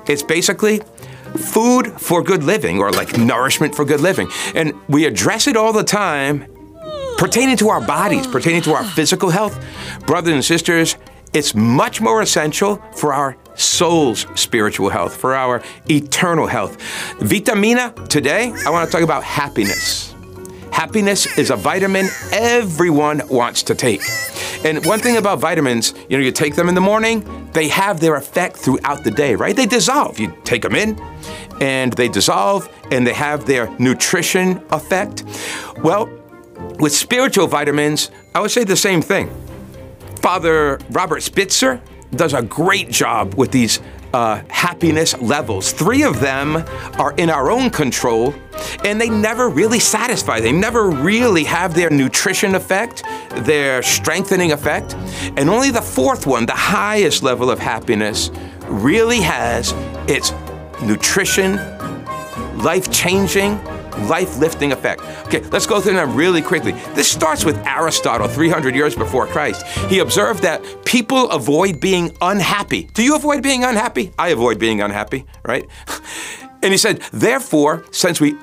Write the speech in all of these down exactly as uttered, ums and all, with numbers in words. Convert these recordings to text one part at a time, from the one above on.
It's basically food for good living, or like nourishment for good living. And we address it all the time pertaining to our bodies, pertaining to our physical health. Brothers and sisters, it's much more essential for our soul's spiritual health, for our eternal health. Vitamina, today, I want to talk about happiness. Happiness is a vitamin everyone wants to take. And one thing about vitamins, you know, you take them in the morning, they have their effect throughout the day, right? They dissolve. You take them in, and they dissolve, and they have their nutrition effect. Well, with spiritual vitamins, I would say the same thing. Father Robert Spitzer does a great job with these uh, happiness levels. Three of them are in our own control, and they never really satisfy. They never really have their nutrition effect, their strengthening effect. And only the fourth one, the highest level of happiness, really has its nutrition, life-changing, life-lifting effect. Okay, let's go through them really quickly. This starts with Aristotle, three hundred years before Christ. He observed that people avoid being unhappy. Do you avoid being unhappy? I avoid being unhappy, right? And he said, therefore, since we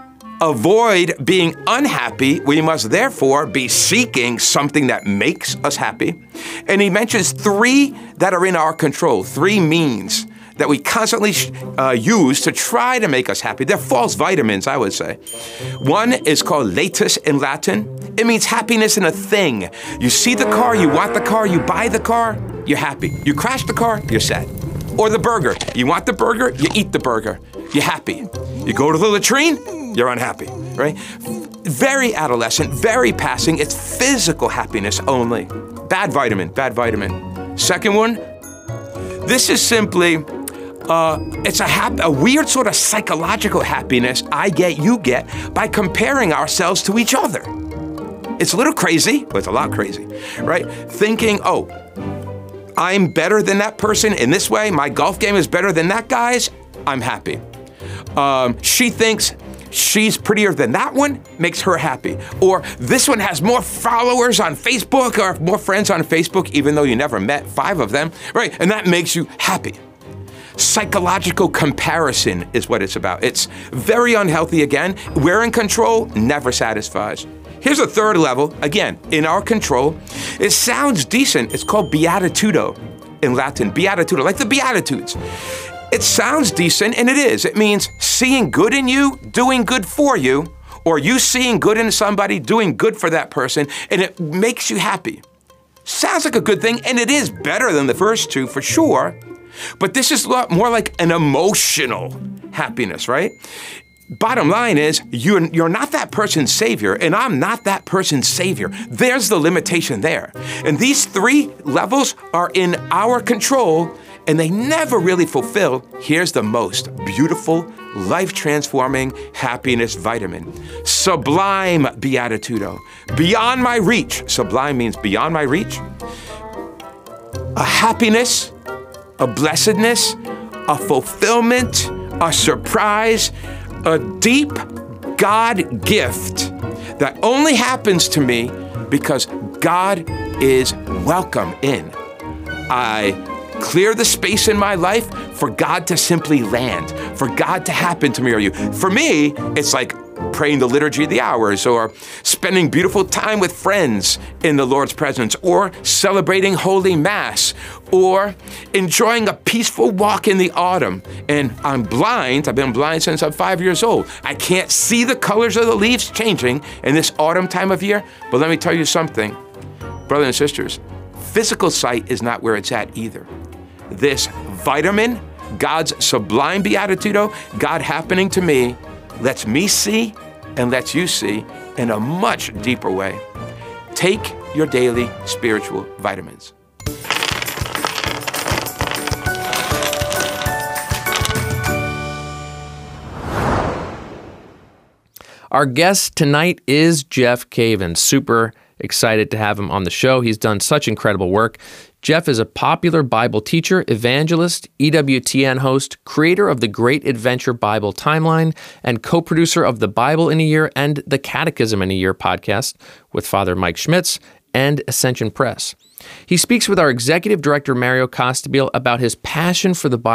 avoid being unhappy, we must therefore be seeking something that makes us happy. And he mentions three that are in our control, three means that we constantly uh, use to try to make us happy. They're false vitamins, I would say. One is called latus in Latin. It means happiness in a thing. You see the car, you want the car, you buy the car, you're happy. You crash the car, you're sad. Or the burger. You want the burger, you eat the burger, you're happy. You go to the latrine, you're unhappy, right? Very adolescent, very passing. It's physical happiness only. Bad vitamin, bad vitamin. Second one, this is simply Uh, it's a, hap- a weird sort of psychological happiness I get, you get, by comparing ourselves to each other. It's a little crazy, but it's a lot crazy, right? Thinking, oh, I'm better than that person in this way, my golf game is better than that guy's, I'm happy. Um, she thinks she's prettier than that one, makes her happy. Or this one has more followers on Facebook, or more friends on Facebook, even though you never met five of them, right? And that makes you happy. Psychological comparison is what it's about. It's very unhealthy again. We're in control, never satisfies. Here's a third level, again, in our control. It sounds decent. It's called beatitudo in Latin, beatitudo, like the Beatitudes. It sounds decent, and it is. It means seeing good in you, doing good for you, or you seeing good in somebody, doing good for that person, and it makes you happy. Sounds like a good thing, and it is better than the first two for sure. But this is a lot more like an emotional happiness, right? Bottom line is, you're, you're not that person's savior, and I'm not that person's savior. There's the limitation there. And these three levels are in our control, and they never really fulfill, here's the most beautiful, life-transforming happiness vitamin. Sublime beatitudo. Beyond my reach. Sublime means beyond my reach. A happiness, a blessedness, a fulfillment, a surprise, a deep God gift that only happens to me because God is welcome in. I clear the space in my life for God to simply land, for God to happen to me or you. For me, it's like praying the Liturgy of the Hours, or spending beautiful time with friends in the Lord's presence, or celebrating Holy Mass, or enjoying a peaceful walk in the autumn. And I'm blind. I've been blind since I'm five years old. I can't see the colors of the leaves changing in this autumn time of year. But let me tell you something, brothers and sisters, physical sight is not where it's at either. This vitamin, God's sublime beatitudo, God happening to me, lets me see and lets you see in a much deeper way. Take your daily spiritual vitamins. Our guest tonight is Jeff Cavins. Super excited to have him on the show. He's done such incredible work. Jeff is a popular Bible teacher, evangelist, E W T N host, creator of the Great Adventure Bible Timeline, and co-producer of the Bible in a Year and the Catechism in a Year podcast with Father Mike Schmitz and Ascension Press. He speaks with our executive director, Mario Costabile, about his passion for the Bible